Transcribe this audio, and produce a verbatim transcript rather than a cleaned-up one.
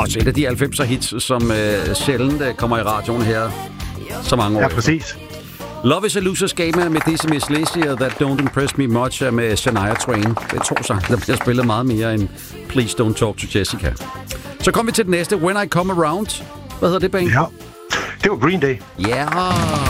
Også et af de halvfemser hits, som øh, sjældent øh, kommer i radioen her så mange år. Ja, præcis. Love is a Loser's Game med Dizzy Miss Lizzy og That Don't Impress Me Much med Shania Twain. Det er to sange, der bliver spillet meget mere end Please Don't Talk to Jessica. Så kommer vi til det næste, When I Come Around. Hvad hedder det, band? Ja, det var Green Day. Ja. Yeah.